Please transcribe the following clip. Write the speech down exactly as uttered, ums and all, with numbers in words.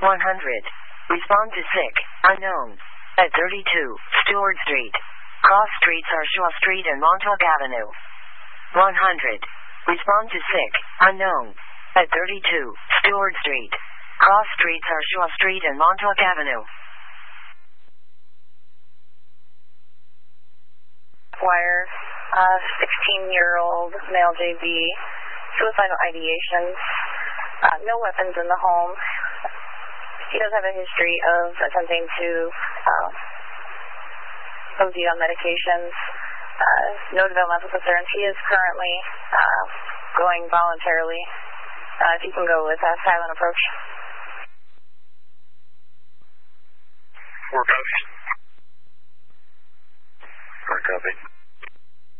one hundred. Respond to sick, unknown. At thirty-two, Stewart Street. Cross streets are Shaw Street and Montauk Avenue. one hundred. Respond to sick, unknown. At thirty-two, Stewart Street. Cross streets are Shaw Street and Montauk Avenue. Wire, uh, sixteen-year-old male J B, suicidal ideations, uh, no weapons in the home. He does have a history of attempting to uh, O D on medications, uh, no developmental concerns. He is currently uh, going voluntarily. Uh, if you can go with a silent approach. Four copy. Four copy.